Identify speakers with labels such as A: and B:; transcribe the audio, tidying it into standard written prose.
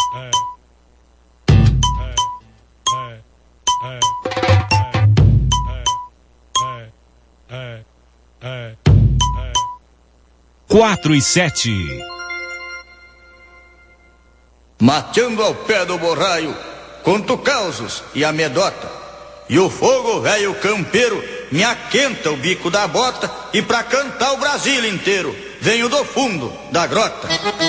A: Quatro e 7.
B: Mateando ao pé do borraio, conto causos e amedota. E o fogo velho campeiro me aquenta o bico da bota. E pra cantar o Brasil inteiro venho do fundo da grota.